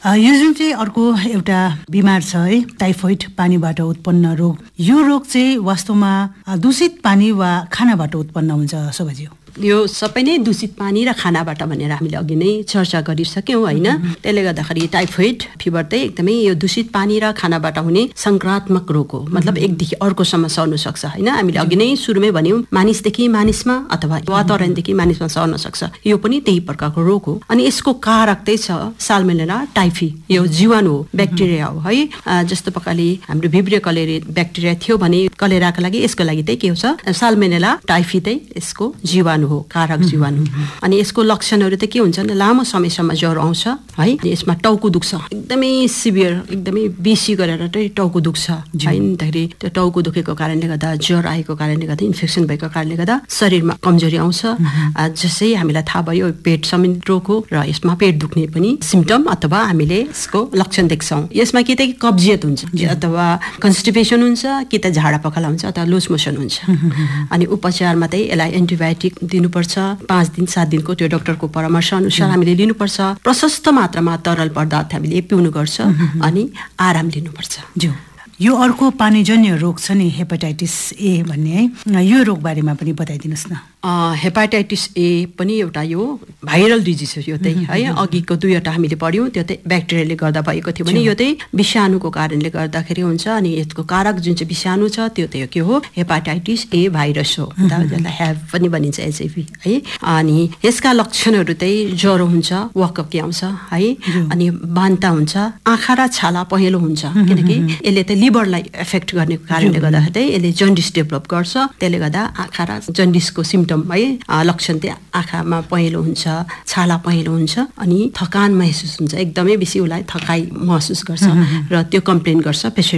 यो जुन चाहिँ अर्को एउटा बिमार छ है, टाइफोइड पानीबाट उत्पन्न रोग, यो रोग चाहिँ वास्तवमा दूषित पानी वा खानाबाट उत्पन्न हुन्छ शोभाजी? यो सबै नै दूषित पानी र खानाबाट भनेर हामीले अघि नै चर्चा गरिसक्यौँ होइन। त्यसले गर्दाखेरि टाइफोइड फिभर चाहिँ एकदमै यो दूषित पानी र खानाबाट हुने संक्रामक रोग हो। मतलब एकदेखि अर्कोसम्म सर्न सक्छ होइन। हामीले अघि नै सुरुमै भन्यौँ मानिसदेखि मानिसमा अथवा वातावरणदेखि मानिसमा सर्न सक्छ। यो पनि त्यही प्रकारको रोग हो। अनि यसको कारक चाहिँ छ साल्मोनेला टाइफी, यो जीवाणु हो, ब्याक्टेरिया हो है। जस्तो प्रकारले हाम्रो भिब्रियो कलेरा ब्याक्टेरिया थियो भने कलेराको लागि यसको लागि चाहिँ के हो छ साल्मोनेला टाइफी चाहिँ यसको जीवाणु हो, कारक जीवाणु। अनि यसको लक्षणहरू चाहिँ के हुन्छ भने लामो समयसम्म ज्वरो आउँछ है। यसमा टाउको दुख्छ, एकदमै सिभियर, एकदमै बेसी गरेर चाहिँ टाउको दुख्छ है। अन्तखेरि त्यो टाउको दुखेको कारणले गर्दा, ज्वरो आएको कारणले गर्दा, इन्फेक्सन भएको कारणले गर्दा शरीरमा कमजोरी आउँछ। जसै हामीलाई थाहा भयो पेट सम्बन्धित रोग हो र यसमा पेट दुख्ने पनि सिम्पटम अथवा हामीले यसको लक्षण देख्छौँ। यसमा कि त कब्जियत हुन्छ अथवा कन्स्टिपेसन हुन्छ, कि त झाडा पखाला हुन्छ अथवा लुज मोसन हुन्छ। अनि उपचारमा चाहिँ यसलाई एन्टिबायोटिक दिनुपर्छ। 5 दिन 7 दिनको त्यो डाक्टरको परामर्श अनुसार हामीले लिनुपर्छ। प्रशस्त मात्रामा तरल पदार्थ हामीले पिउनु गर्छ अनि आराम लिनुपर्छ। यो अर्को पानीजन्य रोग छ नि हेपाटाइटिस ए भन्ने है, यो रोग बारेमा पनि बताइदिनुहोस् न। हेपाटाइटिस ए पनि एउटा यो भाइरल डिजिज हो। यो चाहिँ है अघिको 2वटा हामीले पढ्यौँ, त्यो चाहिँ ब्याक्टेरियाले गर्दा भएको थियो भने यो चाहिँ विषाणुको कारणले गर्दाखेरि हुन्छ। अनि यसको कारक जुन चाहिँ विषाणु छ त्यो चाहिँ के हो हेपाटाइटिस ए भाइरस हो, जसलाई ह्याभ पनि भनिन्छ एचआइभी है। अनि यसका लक्षणहरू चाहिँ ज्वरो हुन्छ, वाकअप आउँछ है, अनि बान्ता हुन्छ, आँखा र छाला पहेँलो हुन्छ। किनकि यसले चाहिँ लिभरलाई एफेक्ट गर्ने कारणले गर्दाखेरि चाहिँ यसले जन्डिस डेभलप गर्छ। त्यसले गर्दा आँखा र जन्डिसको सिम्पटम है लक्षण चाहिँ आँखामा पहेँलो हुन्छ, छाला पहेँलो हुन्छ, अनि थकान महसुस हुन्छ। एकदमै बेसी उसलाई थकाइ महसुस गर्छ र त्यो कम्प्लेन गर्छ पेसेन्ट।